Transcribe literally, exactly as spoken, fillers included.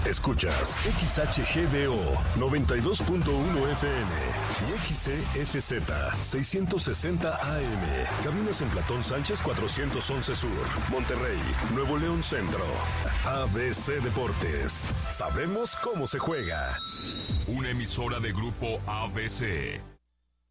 Escuchas X H G D O noventa y dos punto uno F M y X C F Z seiscientos sesenta A M. Cabinas en Platón Sánchez cuatrocientos once Sur, Monterrey, Nuevo León Centro. A B C Deportes. Sabemos cómo se juega. Una emisora de Grupo A B C.